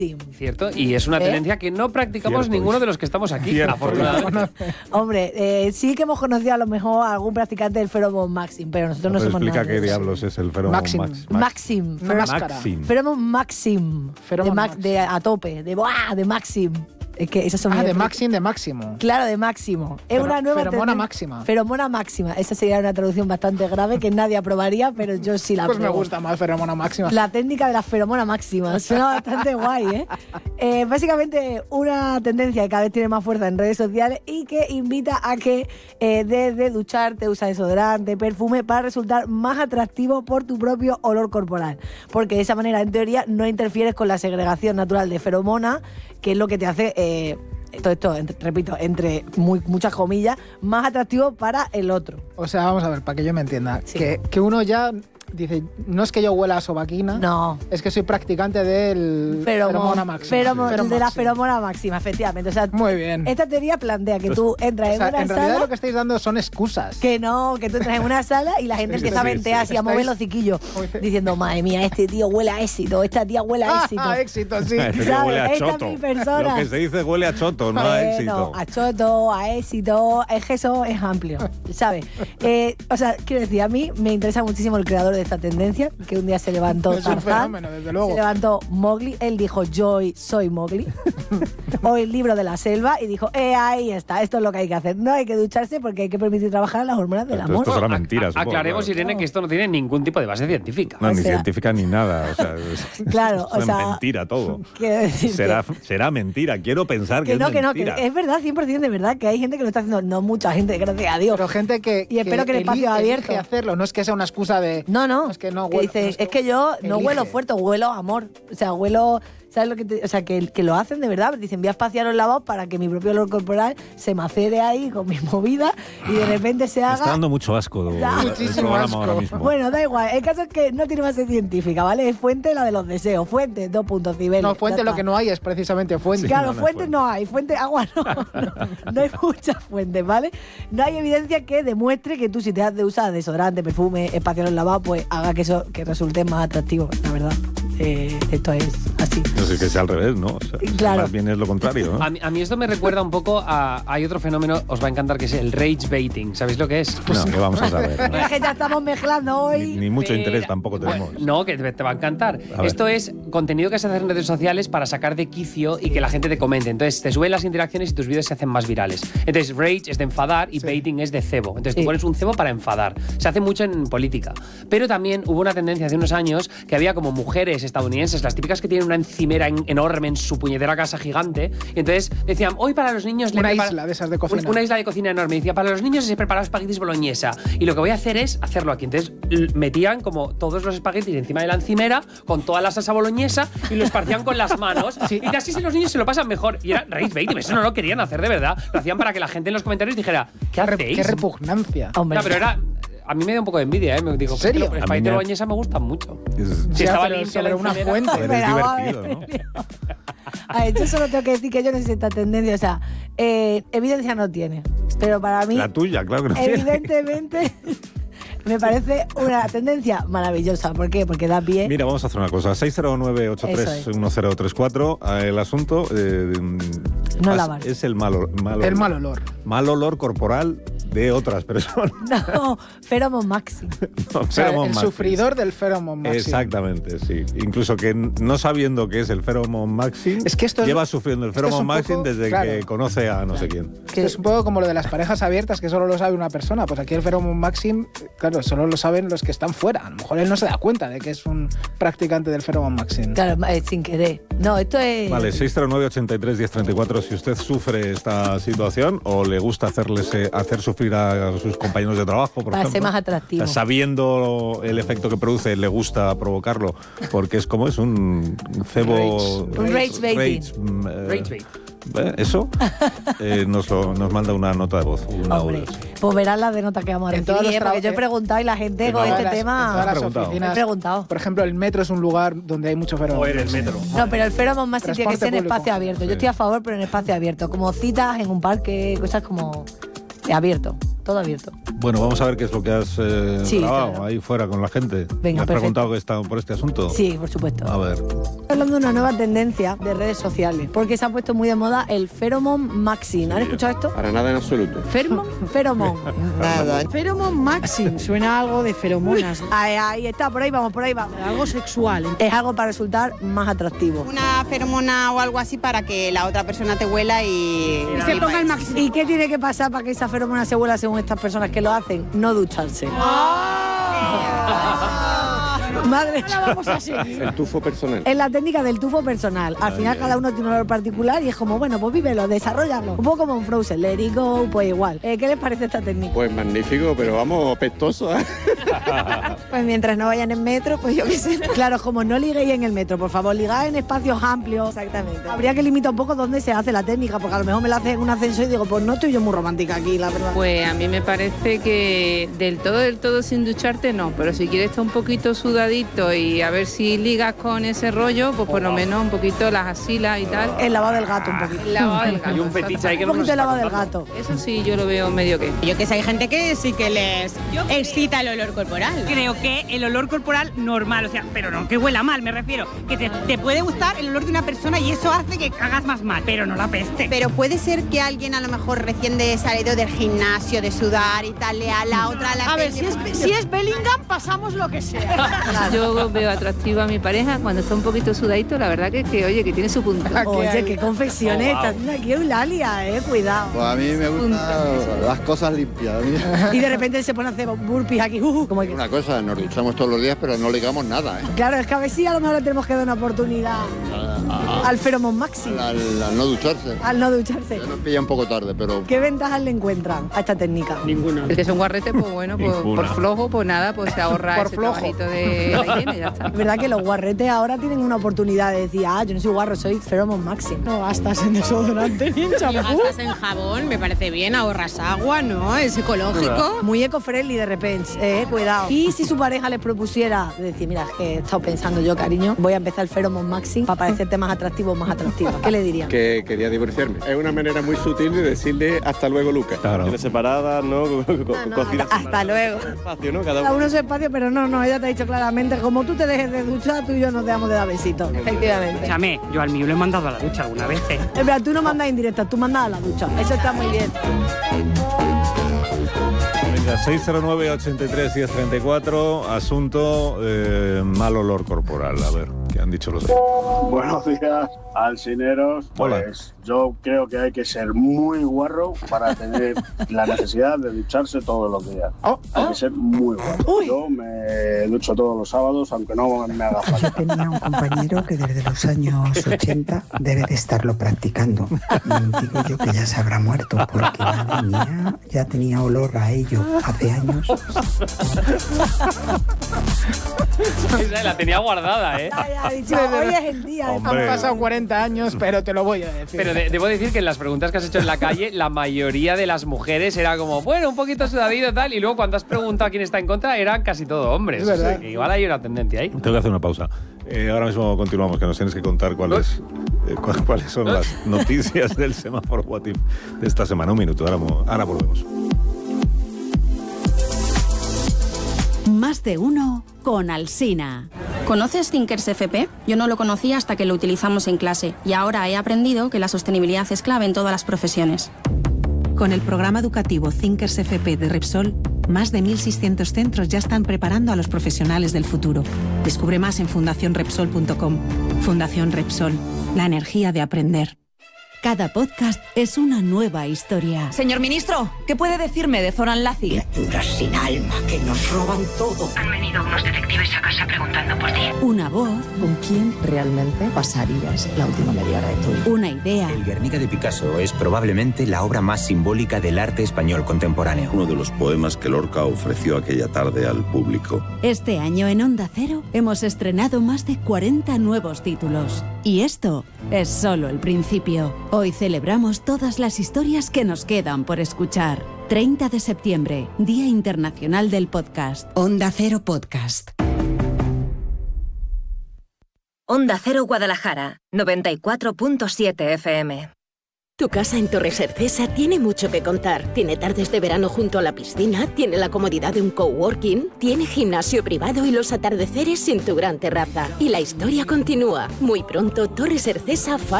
Cierto, y es una tendencia que no practicamos ninguno de los que estamos aquí, afortunadamente. Hombre, sí que hemos conocido a lo mejor a algún practicante del Pheromone Maxim, pero nosotros no somos nada. Explica qué diablos es el Pheromone Maxim. Pheromone Maxim. De a tope, de Maxim. Es que esas son de Maxim, de máximo. Claro, de máximo. Es una nueva feromona máxima. Feromona máxima. Esa sería una traducción bastante grave que nadie aprobaría, pero yo sí la Pues apruebo. me gusta más feromona máxima. La técnica de la feromona máxima. Suena bastante guay, ¿eh? Básicamente una tendencia que cada vez tiene más fuerza en redes sociales y que invita a que desde ducharte, usa desodorante, perfume para resultar más atractivo por tu propio olor corporal. Porque de esa manera, en teoría, no interfieres con la segregación natural de feromona, que es lo que te hace, todo esto, repito, entre muchas comillas, más atractivo para el otro. O sea, vamos a ver, para que yo me entienda, Sí. que uno ya dice, no es que yo huela a sobaquina, No. es que soy practicante del feromona máxima. De la feromona máxima, efectivamente. O sea, muy bien. Esta teoría plantea que tú entras en una en realidad sala... lo que estáis dando son excusas. Que no, que tú entras en una sala y la gente empieza a ventear así, a mover los hociquillos, diciendo, madre mía, este tío huele a éxito, esta tía huele a éxito. Éxito, sí. Este ¿Sabes? huele a Esta choto. es mi persona. Lo que se dice huele a choto, no a éxito. A choto, a éxito, es que eso es amplio, ¿sabes? O sea, quiero decir, a mí me interesa muchísimo el creador de esta tendencia, que un día se levantó Es un Tarzán, fenómeno, desde luego. se levantó Mowgli, él dijo, yo soy Mowgli, o el libro de la selva, y dijo, ahí está, esto es lo que hay que hacer. No hay que ducharse porque hay que permitir trabajar las hormonas del amor. Esto será mentira, supongo, Aclaremos, claro. Irene, que esto no tiene ningún tipo de base científica. No, O ni sea, científica ni nada. O sea, claro, es o sea, mentira todo. Quiero decir Será mentira. Quiero pensar que es mentira. que es verdad, 100% de verdad, que hay gente que lo está haciendo, no mucha gente, gracias a Dios. Pero gente que Y espero que el espacio abierto. elige hacerlo, no es que sea una excusa de... No. Es que no que huelo, dice, es que yo no elige. huelo fuerte, huelo a amor. O sea, huelo... ¿Sabes lo que o sea, que lo hacen de verdad? Dicen, voy a espaciar los lavados para que mi propio olor corporal se macere ahí con mi movida y de repente se haga... Está dando mucho asco el Muchísimo programa asco. ahora mismo. Bueno, da igual. El caso es que no tiene base científica, ¿vale? Es fuente la de los deseos. Fuente, 2 puntos, Cibeles. No, fuente Ya lo está. que no hay es precisamente fuente. Claro, no hay fuentes fuente. no hay, fuente agua no hay muchas fuentes, ¿vale? No hay evidencia que demuestre que tú si te has de usar desodorante, perfume, espacios lavados, pues haga que eso que resulte más atractivo, la verdad. Esto es así. No sé, que sea al revés, ¿no? O sea, Claro. más bien es lo contrario, ¿no? A mí esto me recuerda un poco a... Hay otro fenómeno, os va a encantar, que es el rage baiting. ¿Sabéis lo que es? No, que vamos a saber. ¿no? Es que ya estamos mezclando hoy. Ni mucho Pero- interés tampoco tenemos. No, que te va a encantar. A ver. Esto es contenido que se hace en redes sociales para sacar de quicio y que la gente te comente. Entonces te suben las interacciones y tus vídeos se hacen más virales. Entonces rage es de enfadar y baiting es de cebo. Entonces tú pones un cebo para enfadar. Se hace mucho en política. Pero también hubo una tendencia hace unos años que había como mujeres estadounidenses, las típicas que tienen una encimera enorme en su puñetera casa gigante. Y entonces decían, hoy para los niños... Una isla de esas de cocina. Una isla de cocina enorme. Y decía, para los niños se prepara espaguetis boloñesa. Y lo que voy a hacer es hacerlo aquí. Entonces metían como todos los espaguetis encima de la encimera con toda la salsa boloñesa y lo esparcían con las manos. Y así los niños se lo pasan mejor. Y era rage baiting. Eso no lo querían hacer de verdad. Lo hacían para que la gente en los comentarios dijera, ¿qué hacéis? Qué repugnancia. Hombre. No, pero era... A mí me dio un poco de envidia, ¿eh? Me digo, ¿En serio? El A espagueti mí me- boloñesa me gusta mucho. Es- Si Ya, estaba pero limpia sobre la una encimera. fuente. Pero es Pero, divertido, ¿no? A ver, yo solo tengo que decir que yo no sé si esta tendencia, o sea, evidencia no tiene. Pero para mí, La tuya, claro que no tiene. evidentemente, me parece una tendencia maravillosa. ¿Por qué? Porque da pie. Mira, vamos a hacer una cosa. 609-83-1033. El asunto No lavar. es el mal olor. El mal olor. Mal olor corporal de otras personas. No, Pheromone Maxim. No, O sea, Pheromone el Maxim. sufridor del Pheromone Maxim. Exactamente, sí. Incluso que no sabiendo qué es el Pheromone Maxim, Es que esto es- lleva sufriendo el esto es Pheromone un Maxim poco- desde claro. que conoce a no sé quién. Esto es un poco como lo de las parejas abiertas que solo lo sabe una persona. Pues aquí el Pheromone Maxim, claro, solo lo saben los que están fuera. A lo mejor él no se da cuenta de que es un practicante del Pheromone Maxim. Claro, sin querer. No, esto es... Vale, 609-83-1034 si usted sufre esta situación o le gusta hacer sufrir a sus compañeros de trabajo, por Para ejemplo. ser más atractivo. O sea, sabiendo el efecto que produce, le gusta provocarlo, porque es como es un cebo... Un rage baiting. Rage bait. Eso nos manda una nota de voz. Un Hombre, audio. pues verás las de notas que vamos a En todas recibir, las porque yo he preguntado y la gente En con todas este En todas tema... las preguntado. oficinas. He preguntado. Por ejemplo, el metro es un lugar donde hay mucho Pheromone. O en el metro. No, pero el Pheromone Maxim tiene que Transporte ser en público. espacio abierto. Yo Sí. estoy a favor, pero en espacio abierto. Como citas en un parque, cosas como abierto, todo abierto. Bueno, vamos a ver qué es lo que has grabado claro. ahí fuera con la gente. Venga, ¿Me has perfecto. preguntado que está por este asunto? Sí, por supuesto. A ver. Estoy hablando de una nueva tendencia de redes sociales, porque se ha puesto muy de moda el Pheromone Maxim. ¿Han escuchado esto? Para nada en absoluto. Pheromone. Nada. Pheromone Maxim, suena a algo de feromonas. Ahí está, por ahí vamos. Algo sexual. Es algo para resultar más atractivo. Una feromona o algo así para que la otra persona te huela y Se ponga el máximo. ¿Y qué tiene que pasar para que esa feromona se vuela según estas personas que lo hacen? No ducharse. Madre, La vamos a seguir. El tufo personal. es la técnica del tufo personal. Al final cada uno tiene un olor particular y es como, bueno, pues vívelo, desarrollalo. Un poco como un Frozen, let it go, pues igual. ¿Qué les parece esta técnica? Pues magnífico, pero vamos, pestoso, ¿eh? Pues mientras no vayan en metro, pues yo qué sé. Claro, como no liguéis en el metro, por favor, ligad en espacios amplios. Exactamente. Habría que limitar un poco dónde se hace la técnica, porque a lo mejor me la hace en un ascensor y digo, pues no estoy yo muy romántica aquí, la verdad. Pues a mí me parece que del todo sin ducharte no, pero si quieres estar un poquito sudadito y a ver si ligas con ese rollo, pues por lo menos un poquito las axilas y tal. El lavado del gato un poquito. El lavado del gato. Hay un fetiche ahí que Un no nos poquito de está lavado del contando. gato. Eso sí, yo lo veo medio que. yo que sé, hay gente que sí que les excita el olor corporal. Creo que el olor corporal normal, o sea, pero no que huela mal, me refiero, que te puede gustar el olor de una persona y eso hace que hagas más mal, pero no la peste. Pero puede ser que alguien a lo mejor recién salido del gimnasio, de sudar y tal, le a la otra la A ver, peste. si es Bellingham, pasamos lo que sea. Yo veo atractiva a mi pareja cuando está un poquito sudadito, la verdad que oye, que tiene su punto. Oye, qué confecciones está haciendo aquí Eulalia, cuidado. Pues a mí me gustan las cosas limpias. Y de repente se pone a hacer burpees aquí, como que... Una cosa, nos duchamos todos los días, pero no ligamos nada, ¿eh? Claro, es que a ver si a lo mejor le tenemos que dar una oportunidad al Pheromone Maxim, Al no ducharse. al no ducharse. Ya nos pilla un poco tarde, pero... ¿Qué ventajas le encuentran a esta técnica? El que es un guarrete, pues bueno, pues, Ninguna. por flojo, pues nada, pues se ahorra Por ese flojo. trabajito de la higiene y ya está. Es verdad que los guarretes ahora tienen una oportunidad de decir, yo no soy guarro, soy Pheromone Maxim. No gastas en desodorante ni en Si champú. gastas en jabón, me parece bien, ahorras agua, ¿no? Es ecológico. Muy eco-friendly de repente, cuidado. Y si su pareja les propusiera decir, mira, es que he estado pensando yo, cariño, voy a empezar el Pheromone Maxim para parecerte más atractivo o más atractiva. ¿Qué le dirían? Que quería divorciarme. Es una manera muy sutil de decirle hasta luego, Lucas. Claro. Tienes separadas, ¿no? Cocinas Hasta luego. espacio, ¿no? Cada uno su espacio, pero no, ella te ha dicho claramente, como tú te dejes de duchar, tú y yo nos dejamos de dar besitos. Efectivamente. Escúchame, yo al mío lo he mandado a la ducha alguna vez, ¿eh? Es verdad, tú no mandas indirectas, tú mandas a la ducha. Eso está muy bien. Venga, 609-83-1034, asunto mal olor corporal. A ver, ¿qué han dicho los demás? Buenos días, alcineros. Hola. Pues yo creo que hay que ser muy guarro para tener la necesidad de ducharse todos los días. Hay que ser muy guarro. Yo me ducho todos los sábados, aunque no me haga falta. Tenía un compañero que desde los años 80 debe de estarlo practicando. Digo yo que ya se habrá muerto, porque madre mía, ya tenía olor a ello hace años. Esa la tenía guardada, ¿eh? Ya ha dicho, hoy es el día. Hombre. Han pasado 40 años, pero te lo voy a decir. Pero debo decir que en las preguntas que has hecho en la calle, la mayoría de las mujeres era como, bueno, un poquito sudadito y tal, y luego cuando has preguntado a quién está en contra, eran casi todo hombres. Es verdad. O sea, que igual hay una tendencia ahí. Tengo que hacer una pausa. Ahora mismo continuamos, que nos tienes que contar cuáles son las noticias del semáforo What If de esta semana. Un minuto, ahora volvemos. Más de uno con Alsina. ¿Conoces Thinkers FP? Yo no lo conocía hasta que lo utilizamos en clase y ahora he aprendido que la sostenibilidad es clave en todas las profesiones. Con el programa educativo Thinkers FP de Repsol, más de 1.600 centros ya están preparando a los profesionales del futuro. Descubre más en fundacionrepsol.com. Fundación Repsol, la energía de aprender. Cada podcast es una nueva historia. Señor ministro, ¿qué puede decirme de Zoran Laci? Criaturas sin alma que nos roban todo. Han venido unos detectives a casa preguntando por ti. Una voz. ¿Con quién realmente pasarías la última media hora de tu vida? Una idea. El Guernica de Picasso es probablemente la obra más simbólica del arte español contemporáneo. Uno de los poemas que Lorca ofreció aquella tarde al público. Este año en Onda Cero hemos estrenado más de 40 nuevos títulos. Y esto es solo el principio. Hoy celebramos todas las historias que nos quedan por escuchar. 30 de septiembre, Día Internacional del Podcast. Onda Cero Podcast. Onda Cero Guadalajara, 94.7 FM. Tu casa en Torres Ercesa tiene mucho que contar. Tiene tardes de verano junto a la piscina, tiene la comodidad de un coworking, tiene gimnasio privado y los atardeceres en tu gran terraza. Y la historia continúa. Muy pronto, Torres Ercesa